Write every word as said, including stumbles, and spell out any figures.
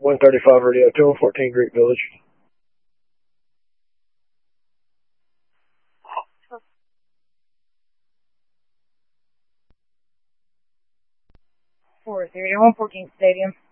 one thirty-five Radio, two oh fourteen Greek Village. four zero one fourteen Stadium.